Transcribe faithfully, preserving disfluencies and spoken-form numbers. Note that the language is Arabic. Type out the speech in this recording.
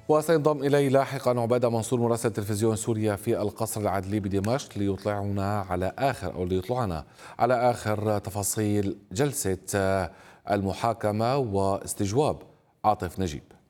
وسينضم إلي لاحقا عبادة منصور مراسل تلفزيون سوريا في القصر العدلي بدمشق ليطلعنا على آخر أو ليطلعنا على آخر تفاصيل جلسة المحاكمة واستجواب عاطف نجيب.